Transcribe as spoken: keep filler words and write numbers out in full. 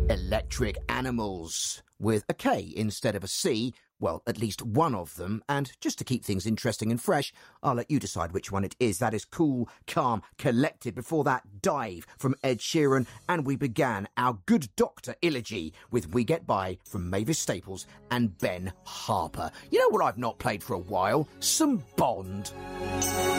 Electric Animals, with a K instead of a C, well, at least one of them, and just to keep things interesting and fresh, I'll let you decide which one it is. That is Cool, Calm, Collected. Before that, Dive from Ed Sheeran, and we began our Good Doctor Elegy with We Get By from Mavis Staples and Ben Harper. You know what I've not played for a while? Some Bond.